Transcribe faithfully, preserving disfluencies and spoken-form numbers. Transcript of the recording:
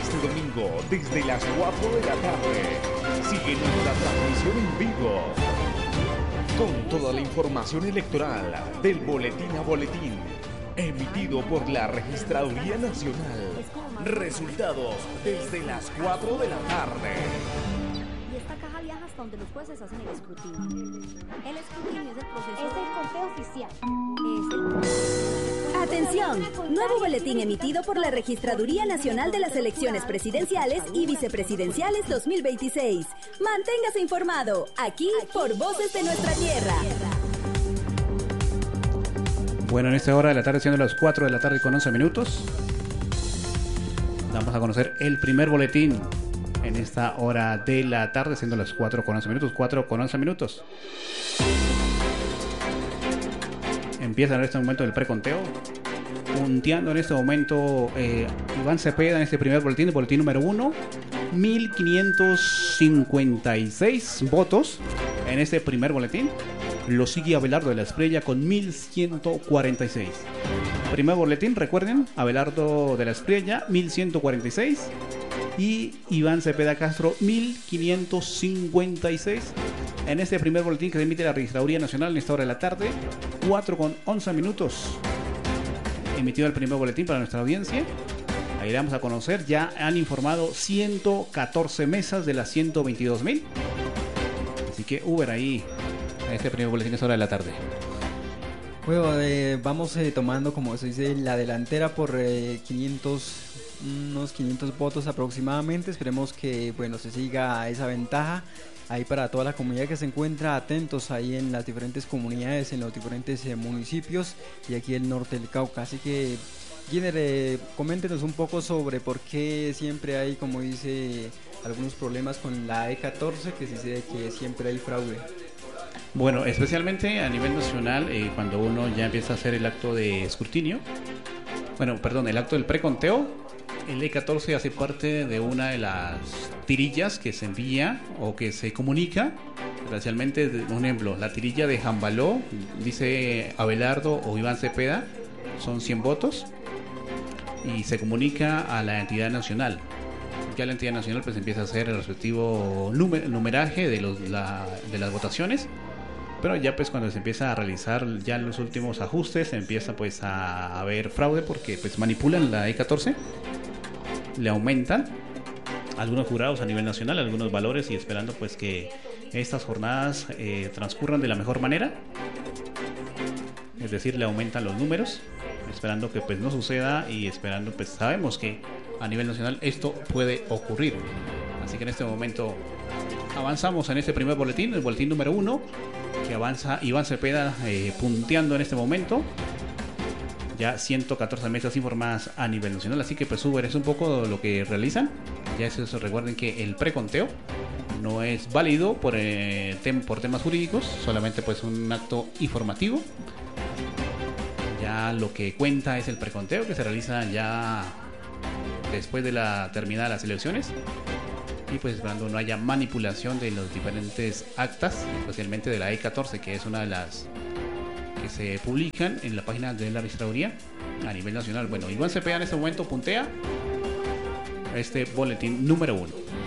este domingo desde las cuatro de la tarde. Sigue nuestra transmisión en vivo con toda la información electoral del boletín a boletín, emitido por la Registraduría Nacional. Resultados desde las cuatro de la tarde. Y esta caja viaja hasta donde los jueces hacen el escrutinio. El escrutinio es el proceso. Es el conteo oficial. Es el... Atención, nuevo boletín emitido por la Registraduría Nacional de las Elecciones Presidenciales y Vicepresidenciales dos mil veintiséis. Manténgase informado, aquí por Voces de Nuestra Tierra. Bueno, en esta hora de la tarde, siendo las cuatro de la tarde con once minutos, vamos a conocer el primer boletín en esta hora de la tarde, siendo las cuatro con once minutos, cuatro con once minutos. Empieza en este momento el preconteo, punteando en este momento eh, Iván Cepeda en este primer boletín, el boletín número uno, mil quinientos cincuenta y seis votos en este primer boletín. Lo sigue Abelardo de la Espriella con mil ciento cuarenta y seis. Primer boletín, recuerden, Abelardo de la Espriella, mil ciento cuarenta y seis. Y Iván Cepeda Castro, mil quinientos cincuenta y seis. En este primer boletín que emite la Registraduría Nacional en esta hora de la tarde, cuatro con once minutos. Emitido el primer boletín para nuestra audiencia. Ahí vamos a conocer, ya han informado ciento catorce mesas de las ciento veintidós mil. Así que Uber ahí, a este primer boletín a esta hora de la tarde. Bueno, eh, vamos eh, tomando, como se dice, la delantera por eh, quinientos, unos quinientos votos aproximadamente. Esperemos que, bueno, se siga esa ventaja ahí para toda la comunidad que se encuentra atentos ahí en las diferentes comunidades, en los diferentes eh, municipios y aquí el norte del Cauca. Así que, Giner, eh, coméntenos un poco sobre por qué siempre hay, como dice, algunos problemas con la E catorce, que se dice que siempre hay fraude. Bueno, especialmente a nivel nacional, eh, cuando uno ya empieza a hacer el acto de escrutinio, bueno, perdón, el acto del preconteo, el E catorce hace parte de una de las tirillas que se envía o que se comunica, especialmente, un ejemplo, la tirilla de Jambaló, dice Abelardo o Iván Cepeda, son cien votos, y se comunica a la entidad nacional. Ya la entidad nacional pues empieza a hacer el respectivo numer- numeraje de, los, la, de las votaciones, pero ya pues cuando se empieza a realizar ya los últimos ajustes, se empieza pues a haber fraude porque pues manipulan la E catorce, le aumentan algunos jurados a nivel nacional, algunos valores, y esperando pues que estas jornadas eh, transcurran de la mejor manera, es decir, le aumentan los números, esperando que pues no suceda, y esperando pues sabemos que a nivel nacional esto puede ocurrir. Así que en este momento avanzamos en este primer boletín, el boletín número uno, que avanza Iván Cepeda eh, punteando en este momento. Ya ciento catorce mesas informadas a nivel nacional, así que pues Uber es un poco lo que realizan. Ya es eso, recuerden que el preconteo no es válido por, eh, tem- por temas jurídicos, solamente pues un acto informativo. Ya lo que cuenta es el preconteo, que se realiza ya después de la terminada las elecciones, y pues esperando no haya manipulación de los diferentes actas, especialmente de la E catorce, que es una de las que se publican en la página de la Registraduría a nivel nacional. Bueno, Iván Cepeda en este momento puntea este boletín número uno.